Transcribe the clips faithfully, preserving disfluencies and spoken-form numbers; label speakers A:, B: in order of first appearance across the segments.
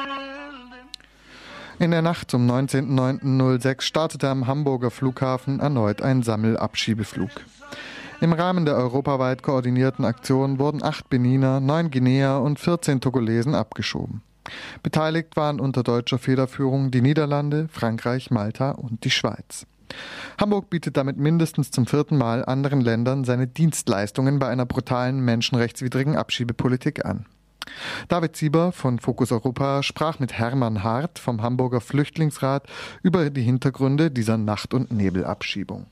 A: In der Nacht zum neunzehnten neunten nullsechs startete am Hamburger Flughafen erneut ein Sammelabschiebeflug. Im Rahmen der europaweit koordinierten Aktion wurden acht Beniner, neun Guineer und vierzehn Togolesen abgeschoben. Beteiligt waren unter deutscher Federführung die Niederlande, Frankreich, Malta und die Schweiz. Hamburg bietet damit mindestens zum vierten Mal anderen Ländern seine Dienstleistungen bei einer brutalen menschenrechtswidrigen Abschiebepolitik an. David Sieber von Fokus Europa sprach mit Hermann Hart vom Hamburger Flüchtlingsrat über die Hintergründe dieser Nacht- und Nebelabschiebung.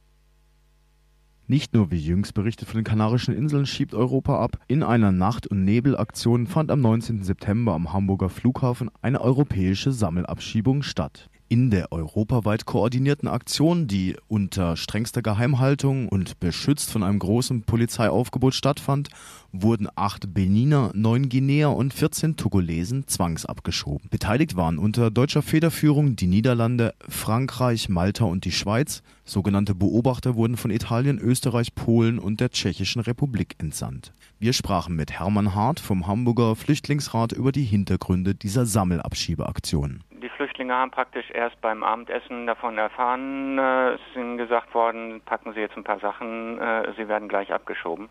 B: Nicht nur wie jüngst berichtet von den Kanarischen Inseln schiebt Europa ab, in einer Nacht- und Nebelaktion fand am neunzehnten September am Hamburger Flughafen eine europäische Sammelabschiebung statt. In der europaweit koordinierten Aktion, die unter strengster Geheimhaltung und beschützt von einem großen Polizeiaufgebot stattfand, wurden acht Beniner, neun Guineer und vierzehn Togolesen zwangsabgeschoben. Beteiligt waren unter deutscher Federführung die Niederlande, Frankreich, Malta und die Schweiz. Sogenannte Beobachter wurden von Italien, Österreich, Polen und der Tschechischen Republik entsandt. Wir sprachen mit Hermann Hart vom Hamburger Flüchtlingsrat über die Hintergründe dieser Sammelabschiebeaktion.
C: Die Flüchtlinge haben praktisch erst beim Abendessen davon erfahren. Es ist ihnen gesagt worden, packen Sie jetzt ein paar Sachen, Sie werden gleich abgeschoben.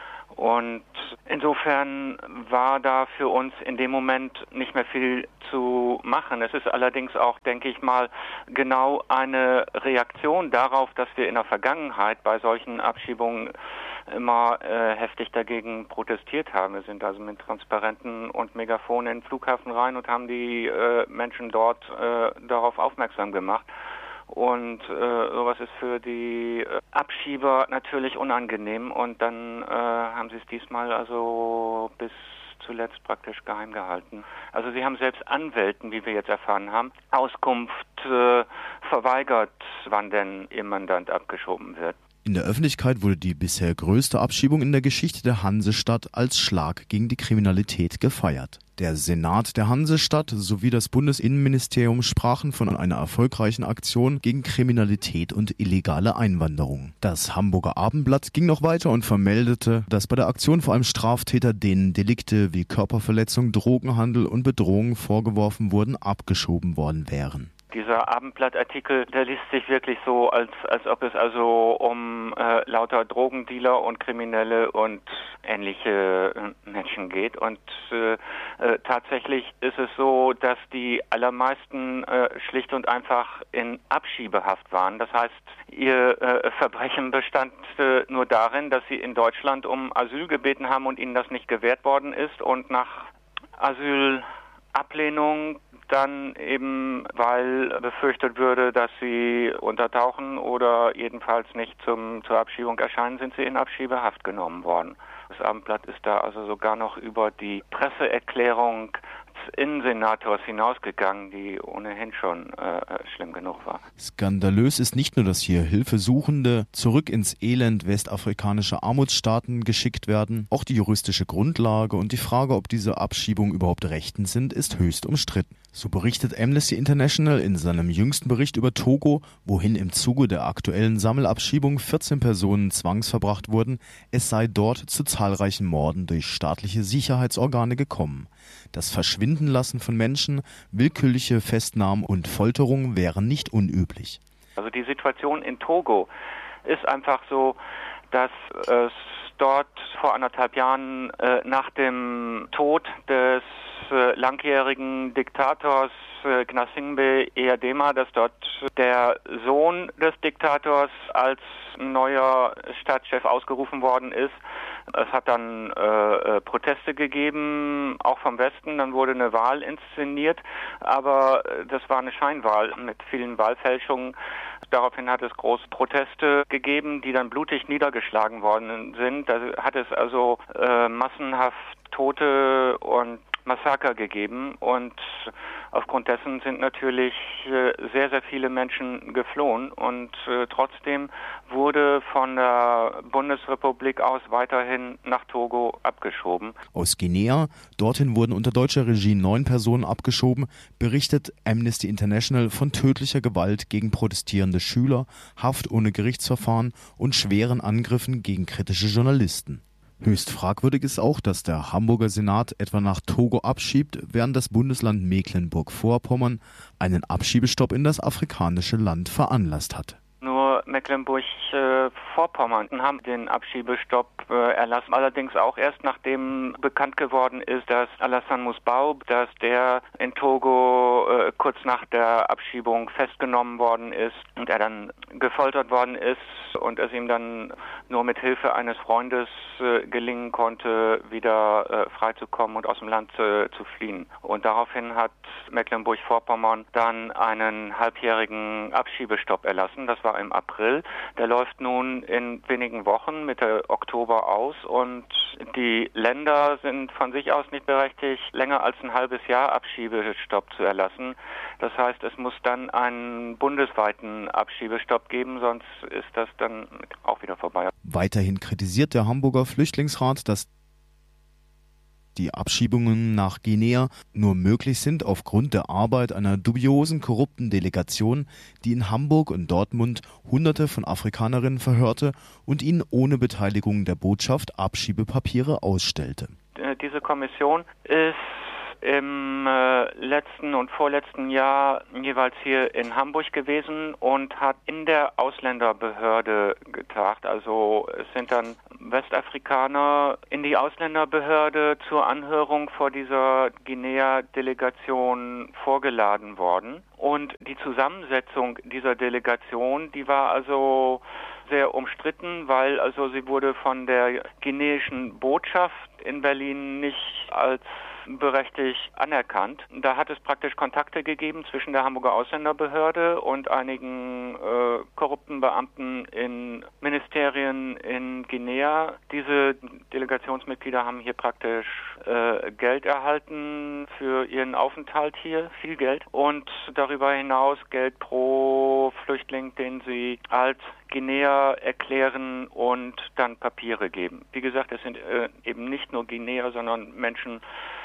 C: Und insofern war da für uns in dem Moment nicht mehr viel zu machen. Es ist allerdings auch, denke ich mal, genau eine Reaktion darauf, dass wir in der Vergangenheit bei solchen Abschiebungen immer äh, heftig dagegen protestiert haben. Wir sind also mit Transparenten und Megafonen in den Flughafen rein und haben die äh, Menschen dort äh, darauf aufmerksam gemacht. Und äh, sowas ist für die äh, Abschieber natürlich unangenehm und dann äh, haben sie es diesmal also bis zuletzt praktisch geheim gehalten. Also sie haben selbst Anwälten, wie wir jetzt erfahren haben, Auskunft äh, verweigert, wann denn ihr Mandant abgeschoben wird.
B: In der Öffentlichkeit wurde die bisher größte Abschiebung in der Geschichte der Hansestadt als Schlag gegen die Kriminalität gefeiert. Der Senat der Hansestadt sowie das Bundesinnenministerium sprachen von einer erfolgreichen Aktion gegen Kriminalität und illegale Einwanderung. Das Hamburger Abendblatt ging noch weiter und vermeldete, dass bei der Aktion vor allem Straftäter, denen Delikte wie Körperverletzung, Drogenhandel und Bedrohung vorgeworfen wurden, abgeschoben worden wären.
C: Dieser Abendblattartikel, der liest sich wirklich so, als, als ob es also um äh, lauter Drogendealer und Kriminelle und ähnliche äh, Menschen geht. Und äh, äh, tatsächlich ist es so, dass die allermeisten äh, schlicht und einfach in Abschiebehaft waren. Das heißt, ihr äh, Verbrechen bestand äh, nur darin, dass sie in Deutschland um Asyl gebeten haben und ihnen das nicht gewährt worden ist. Und nach Asylablehnung dann eben, weil befürchtet würde, dass sie untertauchen oder jedenfalls nicht zum, zur Abschiebung erscheinen, sind sie in Abschiebehaft genommen worden. Das Abendblatt ist da also sogar noch über die Presseerklärung des Innensenators hinausgegangen, die ohnehin schon äh, schlimm genug war.
B: Skandalös ist nicht nur, dass hier Hilfesuchende zurück ins Elend westafrikanischer Armutsstaaten geschickt werden, auch die juristische Grundlage und die Frage, ob diese Abschiebungen überhaupt rechtens sind, ist höchst umstritten. So berichtet Amnesty International in seinem jüngsten Bericht über Togo, wohin im Zuge der aktuellen Sammelabschiebung vierzehn Personen zwangsverbracht wurden, es sei dort zu zahlreichen Morden durch staatliche Sicherheitsorgane gekommen. Das Verschwindenlassen von Menschen, willkürliche Festnahmen und Folterungen wären nicht unüblich.
C: Also die Situation in Togo ist einfach so, dass es dort vor anderthalb Jahren äh, nach dem Tod des äh, langjährigen Diktators äh, Gnassingbé Eyadema, dass dort der Sohn des Diktators als neuer Staatschef ausgerufen worden ist. Es hat dann äh, Proteste gegeben, auch vom Westen. Dann wurde eine Wahl inszeniert, aber das war eine Scheinwahl mit vielen Wahlfälschungen. Daraufhin hat es große Proteste gegeben, die dann blutig niedergeschlagen worden sind. Da hat es also äh, massenhaft Tote und Massaker gegeben und aufgrund dessen sind natürlich sehr, sehr viele Menschen geflohen und äh, trotzdem wurde von der Bundesrepublik aus weiterhin nach Togo abgeschoben.
B: Aus Guinea, dorthin wurden unter deutscher Regie neun Personen abgeschoben, berichtet Amnesty International von tödlicher Gewalt gegen protestierende Schüler, Haft ohne Gerichtsverfahren und schweren Angriffen gegen kritische Journalisten. Höchst fragwürdig ist auch, dass der Hamburger Senat etwa nach Togo abschiebt, während das Bundesland Mecklenburg-Vorpommern einen Abschiebestopp in das afrikanische Land veranlasst hat.
C: Nur Mecklenburg-Vorpommern haben den Abschiebestopp äh, erlassen. Allerdings auch erst nachdem bekannt geworden ist, dass Alassane Mousbau, dass der in Togo äh, kurz nach der Abschiebung festgenommen worden ist und er dann gefoltert worden ist und es ihm dann nur mit Hilfe eines Freundes äh, gelingen konnte, wieder äh, freizukommen und aus dem Land äh, zu fliehen. Und daraufhin hat Mecklenburg-Vorpommern dann einen halbjährigen Abschiebestopp erlassen. Das war im April. Der läuft nun in wenigen Wochen, Mitte Oktober aus und die Länder sind von sich aus nicht berechtigt, länger als ein halbes Jahr Abschiebestopp zu erlassen. Das heißt, es muss dann einen bundesweiten Abschiebestopp geben, sonst ist das dann auch wieder vorbei.
B: Weiterhin kritisiert der Hamburger Flüchtlingsrat, dass die Abschiebungen nach Guinea nur möglich sind aufgrund der Arbeit einer dubiosen, korrupten Delegation, die in Hamburg und Dortmund Hunderte von Afrikanerinnen verhörte und ihnen ohne Beteiligung der Botschaft Abschiebepapiere ausstellte.
C: Diese Kommission ist im äh, letzten und vorletzten Jahr jeweils hier in Hamburg gewesen und hat in der Ausländerbehörde getagt. Also es sind dann Westafrikaner in die Ausländerbehörde zur Anhörung vor dieser Guinea-Delegation vorgeladen worden. Und die Zusammensetzung dieser Delegation, die war also sehr umstritten, weil also sie wurde von der guineischen Botschaft in Berlin nicht als berechtigt anerkannt. Da hat es praktisch Kontakte gegeben zwischen der Hamburger Ausländerbehörde und einigen äh, korrupten Beamten in Ministerien in Guinea. Diese Delegationsmitglieder haben hier praktisch äh, Geld erhalten für ihren Aufenthalt hier, viel Geld. Und darüber hinaus Geld pro Flüchtling, den sie als Guinea erklären und dann Papiere geben. Wie gesagt, es sind äh, eben nicht nur Guinea, sondern Menschen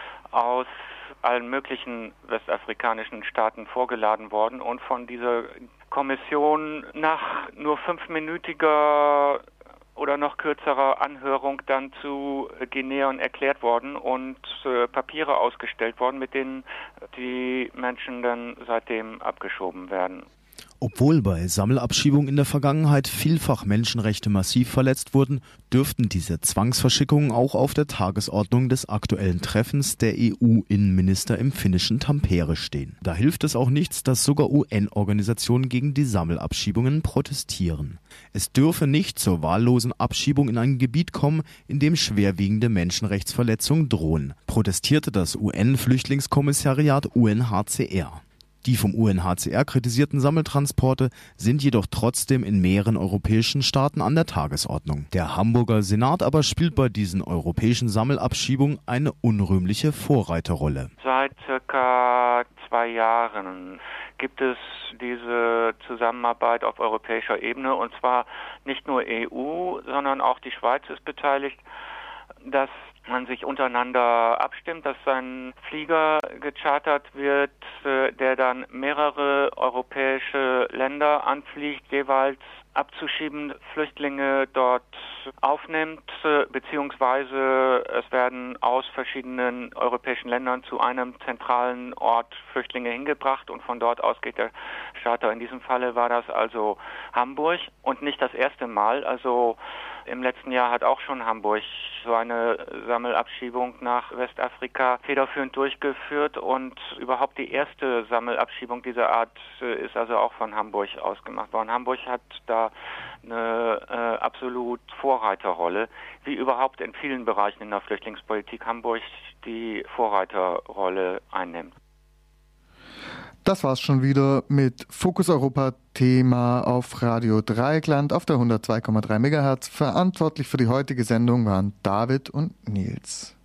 C: aus allen möglichen westafrikanischen Staaten vorgeladen worden und von dieser Kommission nach nur fünfminütiger oder noch kürzerer Anhörung dann zu Guineern erklärt worden und äh, Papiere ausgestellt worden, mit denen die Menschen dann seitdem abgeschoben werden.
B: Obwohl bei Sammelabschiebungen in der Vergangenheit vielfach Menschenrechte massiv verletzt wurden, dürften diese Zwangsverschickungen auch auf der Tagesordnung des aktuellen Treffens der E U-Innenminister im finnischen Tampere stehen. Da hilft es auch nichts, dass sogar U N-Organisationen gegen die Sammelabschiebungen protestieren. Es dürfe nicht zur wahllosen Abschiebung in ein Gebiet kommen, in dem schwerwiegende Menschenrechtsverletzungen drohen, protestierte das U N-Flüchtlingskommissariat U N H C R. Die vom U N H C R kritisierten Sammeltransporte sind jedoch trotzdem in mehreren europäischen Staaten an der Tagesordnung. Der Hamburger Senat aber spielt bei diesen europäischen Sammelabschiebungen eine unrühmliche Vorreiterrolle.
C: Seit circa zwei Jahren gibt es diese Zusammenarbeit auf europäischer Ebene, und zwar nicht nur E U, sondern auch die Schweiz ist beteiligt, dass man sich untereinander abstimmt, dass ein Flieger gechartert wird, der dann mehrere europäische Länder anfliegt, jeweils abzuschiebende Flüchtlinge dort aufnimmt, beziehungsweise es werden aus verschiedenen europäischen Ländern zu einem zentralen Ort Flüchtlinge hingebracht und von dort aus geht der Charter. In diesem Falle war das also Hamburg und nicht das erste Mal. Also im letzten Jahr hat auch schon Hamburg so eine Sammelabschiebung nach Westafrika federführend durchgeführt und überhaupt die erste Sammelabschiebung dieser Art ist also auch von Hamburg ausgemacht worden. Hamburg hat da eine äh, absolut Vorreiterrolle, wie überhaupt in vielen Bereichen in der Flüchtlingspolitik Hamburg die Vorreiterrolle einnimmt.
A: Das war's schon wieder mit Fokus Europa Thema auf Radio Dreieckland auf der hundertzwei Komma drei Megahertz. Verantwortlich für die heutige Sendung waren David und Nils.